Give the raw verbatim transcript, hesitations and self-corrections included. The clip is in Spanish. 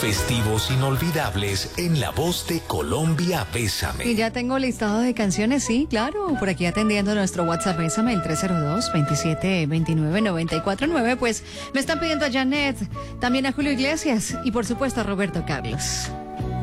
Festivos inolvidables en la voz de Colombia Bésame. Y ya tengo listado de canciones, sí, claro, por aquí atendiendo nuestro WhatsApp Bésame, el tres cero dos, veintisiete veintinueve, noventa y cuatro nueve, pues me están pidiendo a Janet, también a Julio Iglesias y por supuesto a Roberto Carlos.